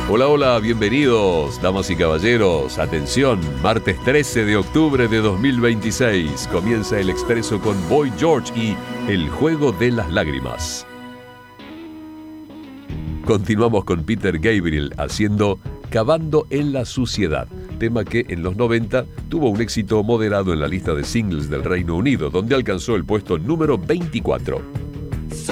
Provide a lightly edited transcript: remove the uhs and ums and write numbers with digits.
Hola, hola, bienvenidos, damas y caballeros. Atención, martes 13 de octubre de 2026. Comienza El Expreso con Boy George y El Juego de las Lágrimas. Continuamos con Peter Gabriel haciendo Cavando en la Suciedad, tema que en los 90 tuvo un éxito moderado en la lista de singles del Reino Unido, donde alcanzó el puesto número 24.